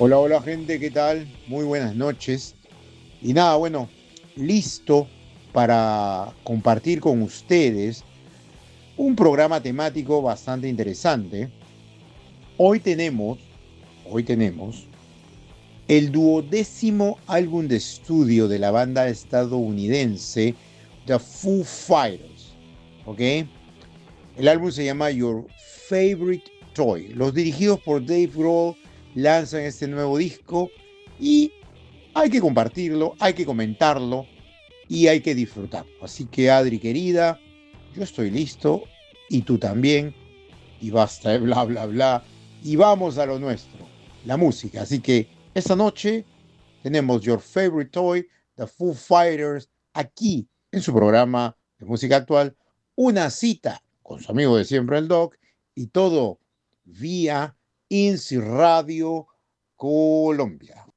Hola, hola gente, ¿qué tal? Muy buenas noches. Y nada, bueno, listo para compartir con ustedes un programa temático bastante interesante. Hoy tenemos, hoy tenemos el duodécimo álbum de estudio de la banda estadounidense The Foo Fighters, ¿ok? El álbum se llama Your Favorite Toy. Los dirigidos por Dave Grohl lanzan este nuevo disco y hay que compartirlo, hay que comentarlo y hay que disfrutarlo. Así que Adri querida, yo estoy listo y tú también y basta de bla bla bla y vamos a lo nuestro, la música. Así que esta noche tenemos Your Favorite Toy, The Foo Fighters, aquí en su programa de música actual, una cita con su amigo de siempre el Doc y todo vía INSI Radio Colombia.